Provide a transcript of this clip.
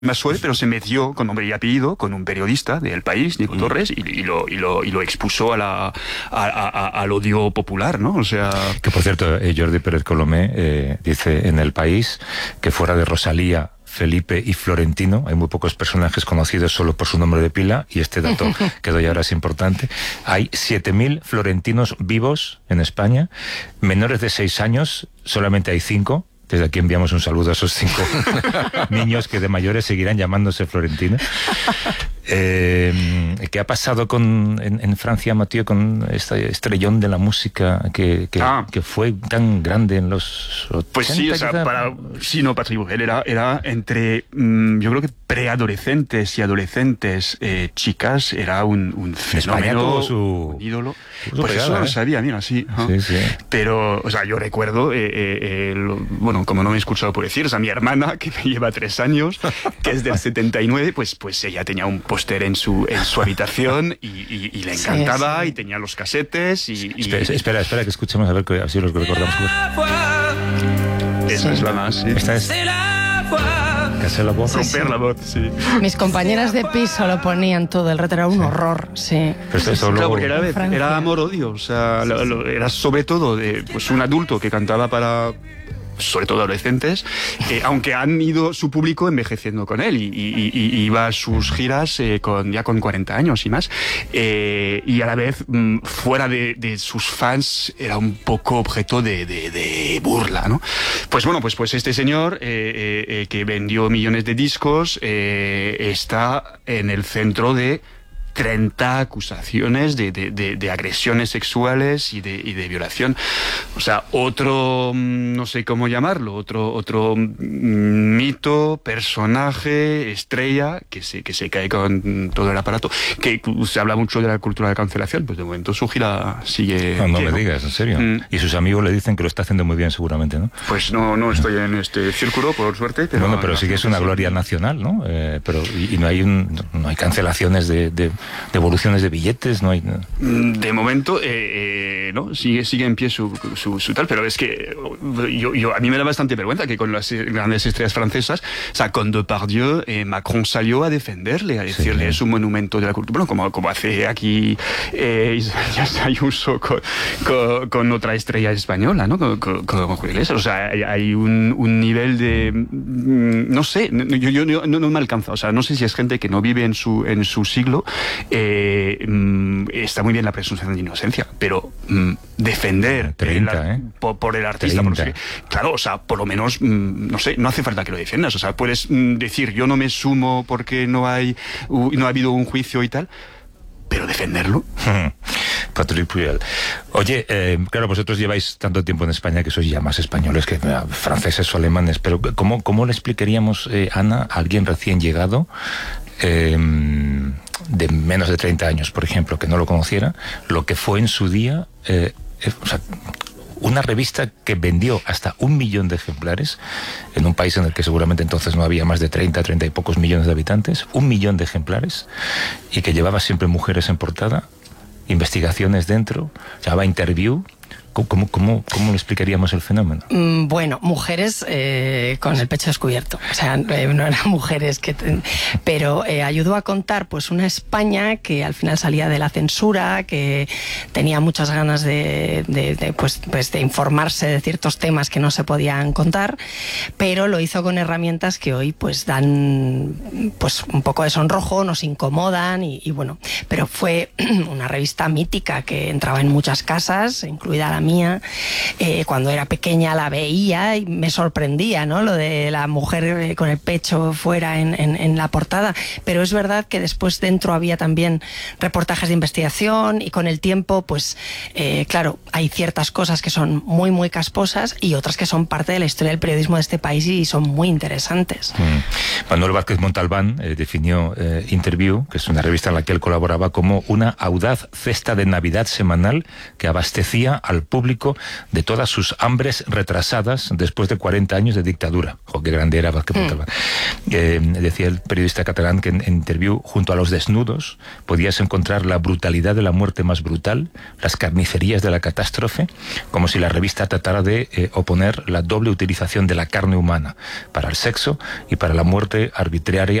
más suave, pero se metió con nombre y apellido con un periodista del País, Nico Torres, y lo expuso al odio popular, ¿no? O sea... Que por cierto, Jordi Pérez Colomé dice en El País que fuera de Rosalía, Felipe y Florentino, hay muy pocos personajes conocidos solo por su nombre de pila, y este dato que doy ahora es importante. Hay 7.000 florentinos vivos en España, menores de 6 años, solamente hay 5. Desde aquí enviamos un saludo a esos 5 niños que de mayores seguirán llamándose Florentino. ¿Qué ha pasado en Francia, Mathieu, con este estrellón de la música que fue tan grande en los 80? Pues sí, o sea, Patrick Bruel era entre, yo creo que preadolescentes y adolescentes, chicas, era un fenómeno, un ídolo. Pues eso lo sabía, mira, sí. Sí. Pero, o sea, yo recuerdo, bueno, como no me he escuchado por decir, o sea, mi hermana, que me lleva 3 años, que es del 79, pues ella tenía un póster en su habitación y le encantaba, y tenía los casetes y... Espera, que escuchemos a ver si los recordamos. Esa es la más, sí. Esta es... Hacer la voz. Romper la voz, sí. Mis compañeras de piso lo ponían todo el rato, era un horror, sí. Pero claro, porque era amor-odio, o sea, era sobre todo pues un adulto que cantaba para... sobre todo adolescentes, aunque han ido su público envejeciendo con él y iba a sus giras ya con 40 años y más, y a la vez fuera de sus fans era un poco objeto de burla, ¿no? Pues bueno, pues este señor que vendió millones de discos está en el centro de 30 acusaciones de agresiones sexuales y de violación. O sea, otro, no sé cómo llamarlo, otro mito, personaje, estrella, que se cae con todo el aparato. Que se habla mucho de la cultura de cancelación, pues de momento su gira sigue... No me digas, en serio. Y sus amigos le dicen que lo está haciendo muy bien, seguramente, ¿no? Pues no estoy en este círculo, por suerte. Pero bueno, pero sí que es una gloria nacional, ¿no? Pero no hay cancelaciones de devoluciones de billetes, no hay... De momento, no, sigue en pie su tal, pero es que a mí me da bastante vergüenza que con las grandes estrellas francesas, o sea, con Depardieu, Macron salió a defenderle, a decirle es un monumento de la cultura, bueno, como hace aquí Isabel Ayuso con otra estrella española, ¿no? Con Julio Iglesias. O sea, hay un nivel de... no sé, yo no me alcanza, o sea, no sé si es gente que no vive en su siglo. Está muy bien la presunción de inocencia, pero defender 30, por el artista, claro, o sea, por lo menos, no sé, no hace falta que lo defiendas, o sea, puedes decir yo no me sumo porque no ha habido un juicio y tal, pero defenderlo. Patrick Bruel. Oye, claro, vosotros lleváis tanto tiempo en España que sois ya más españoles que franceses o alemanes, pero ¿cómo le explicaríamos, Ana, a alguien recién llegado, de menos de 30 años, por ejemplo, que no lo conociera, lo que fue en su día, o sea, una revista que vendió hasta 1 millón de ejemplares en un país en el que seguramente entonces no había más de 30 y pocos millones de habitantes, 1 millón de ejemplares, y que llevaba siempre mujeres en portada, investigaciones dentro, llamaba Interview? ¿Cómo le explicaríamos el fenómeno? Bueno, mujeres con el pecho descubierto. O sea, no eran mujeres pero ayudó a contar pues una España que al final salía de la censura, que tenía muchas ganas de informarse de ciertos temas que no se podían contar, pero lo hizo con herramientas que hoy pues dan pues un poco de sonrojo, nos incomodan y bueno, pero fue una revista mítica que entraba en muchas casas, incluida la mía. Cuando era pequeña la veía y me sorprendía, ¿no? Lo de la mujer con el pecho fuera en la portada, pero es verdad que después dentro había también reportajes de investigación y con el tiempo pues claro, hay ciertas cosas que son muy muy casposas y otras que son parte de la historia del periodismo de este país y son muy interesantes. Manuel Vázquez Montalbán definió Interview, que es una revista en la que él colaboraba, como una audaz cesta de Navidad semanal que abastecía al público de todas sus hambres retrasadas después de 40 años de dictadura. ¡Jo, qué grande era Vázquez Montalbán! Decía el periodista catalán que en interview, junto a los desnudos, podías encontrar la brutalidad de la muerte más brutal, las carnicerías de la catástrofe, como si la revista tratara de oponer la doble utilización de la carne humana para el sexo y para la muerte arbitraria